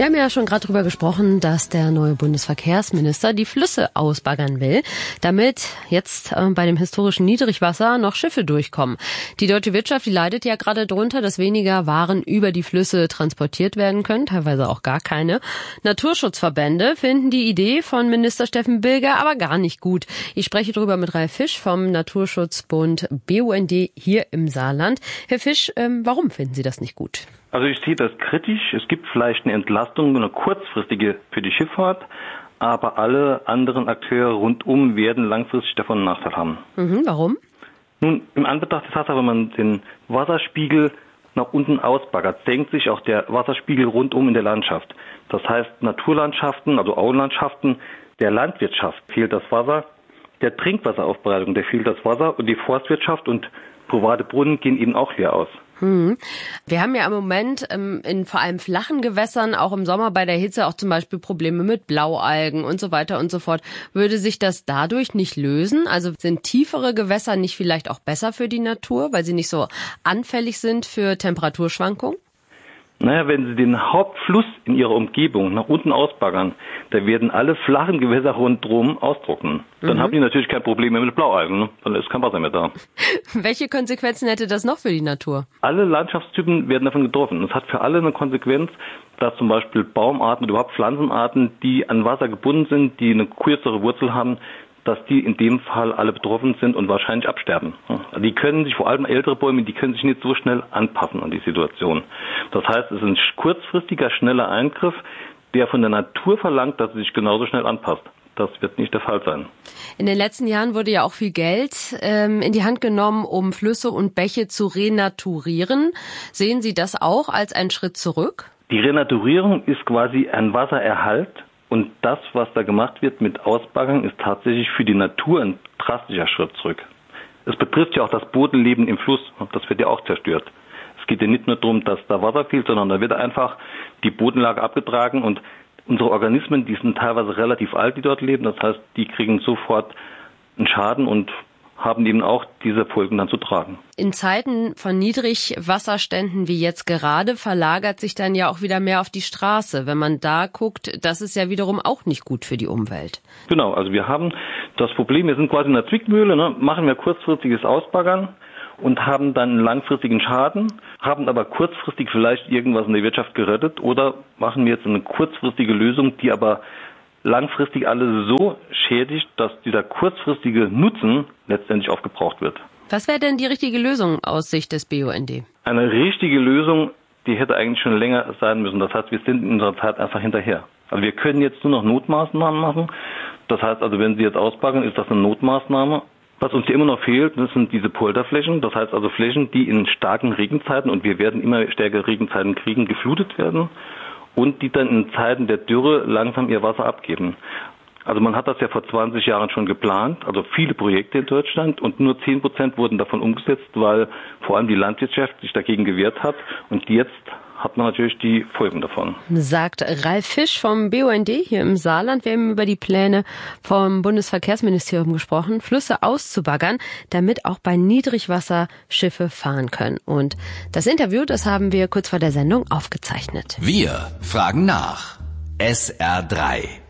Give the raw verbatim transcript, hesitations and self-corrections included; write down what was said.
Wir haben ja schon gerade darüber gesprochen, dass der neue Bundesverkehrsminister die Flüsse ausbaggern will, damit jetzt äh, bei dem historischen Niedrigwasser noch Schiffe durchkommen. Die deutsche Wirtschaft, die leidet ja gerade drunter, dass weniger Waren über die Flüsse transportiert werden können, teilweise auch gar keine. Naturschutzverbände finden die Idee von Minister Steffen Bilger aber gar nicht gut. Ich spreche darüber mit Ralf Fisch vom Naturschutzbund B U N D hier im Saarland. Herr Fisch, ähm, warum finden Sie das nicht gut? Also ich sehe das kritisch. Es gibt vielleicht eine Entlastung, eine kurzfristige für die Schifffahrt, aber alle anderen Akteure rundum werden langfristig davon einen Nachteil haben. Mhm, warum? Nun, im Anbetracht der Tatsache, wenn man den Wasserspiegel nach unten ausbaggert, senkt sich auch der Wasserspiegel rundum in der Landschaft. Das heißt, Naturlandschaften, also Auenlandschaften, der Landwirtschaft fehlt das Wasser, der Trinkwasseraufbereitung, der fehlt das Wasser und die Forstwirtschaft und private Brunnen gehen eben auch leer aus. Hm. Wir haben ja im Moment ähm, in vor allem flachen Gewässern, auch im Sommer bei der Hitze, auch zum Beispiel Probleme mit Blaualgen und so weiter und so fort. Würde sich das dadurch nicht lösen? Also sind tiefere Gewässer nicht vielleicht auch besser für die Natur, weil sie nicht so anfällig sind für Temperaturschwankungen? Naja, wenn Sie den Hauptfluss in Ihrer Umgebung nach unten ausbaggern, da werden alle flachen Gewässer rundherum austrocknen. Dann mhm. haben die natürlich kein Problem mehr mit Blaualgen, ne? Dann ist kein Wasser mehr da. Welche Konsequenzen hätte das noch für die Natur? Alle Landschaftstypen werden davon getroffen. Es hat für alle eine Konsequenz, dass zum Beispiel Baumarten oder überhaupt Pflanzenarten, die an Wasser gebunden sind, die eine kürzere Wurzel haben, dass die in dem Fall alle betroffen sind und wahrscheinlich absterben. Die können sich, vor allem ältere Bäume, die können sich nicht so schnell anpassen an die Situation. Das heißt, es ist ein kurzfristiger, schneller Eingriff, der von der Natur verlangt, dass sie sich genauso schnell anpasst. Das wird nicht der Fall sein. In den letzten Jahren wurde ja auch viel Geld ähm, in die Hand genommen, um Flüsse und Bäche zu renaturieren. Sehen Sie das auch als einen Schritt zurück? Die Renaturierung ist quasi ein Wassererhalt. Und das, was da gemacht wird mit Ausbaggern, ist tatsächlich für die Natur ein drastischer Schritt zurück. Es betrifft ja auch das Bodenleben im Fluss. Das wird ja auch zerstört. Es geht ja nicht nur darum, dass da Wasser fehlt, sondern da wird einfach die Bodenlage abgetragen. Und unsere Organismen, die sind teilweise relativ alt, die dort leben. Das heißt, die kriegen sofort einen Schaden und haben eben auch diese Folgen dann zu tragen. In Zeiten von Niedrigwasserständen wie jetzt gerade verlagert sich dann ja auch wieder mehr auf die Straße. Wenn man da guckt, das ist ja wiederum auch nicht gut für die Umwelt. Genau, also wir haben das Problem, wir sind quasi in der Zwickmühle, ne? Machen wir kurzfristiges Ausbaggern und haben dann einen langfristigen Schaden, haben aber kurzfristig vielleicht irgendwas in der Wirtschaft gerettet oder machen wir jetzt eine kurzfristige Lösung, die aber langfristig alle so schädigt, dass dieser kurzfristige Nutzen letztendlich aufgebraucht wird. Was wäre denn die richtige Lösung aus Sicht des B U N D? Eine richtige Lösung, die hätte eigentlich schon länger sein müssen. Das heißt, wir sind in unserer Zeit einfach hinterher. Also wir können jetzt nur noch Notmaßnahmen machen. Das heißt also, wenn Sie jetzt ausbaggern, ist das eine Notmaßnahme. Was uns hier immer noch fehlt, das sind diese Polderflächen. Das heißt also Flächen, die in starken Regenzeiten, und wir werden immer stärkere Regenzeiten kriegen, geflutet werden. Und die dann in Zeiten der Dürre langsam ihr Wasser abgeben. Also man hat das ja vor zwanzig Jahren schon geplant, also viele Projekte in Deutschland, und nur zehn Prozent wurden davon umgesetzt, weil vor allem die Landwirtschaft sich dagegen gewehrt hat. Und jetzt hat man natürlich die Folgen davon. Sagt Ralf Fisch vom B U N D hier im Saarland. Wir haben über die Pläne vom Bundesverkehrsministerium gesprochen, Flüsse auszubaggern, damit auch bei Niedrigwasser Schiffe fahren können. Und das Interview, das haben wir kurz vor der Sendung aufgezeichnet. Wir fragen nach. S R drei